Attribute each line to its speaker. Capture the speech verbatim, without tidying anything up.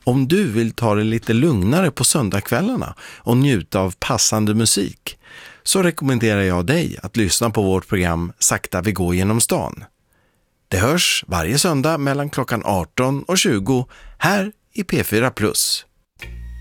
Speaker 1: Om du vill ta det lite lugnare på söndagskvällarna och njuta av passande musik, så rekommenderar jag dig att lyssna på vårt program Sakta vi går genom stan. Det hörs varje söndag mellan klockan arton och tjugo här i P fyra plus.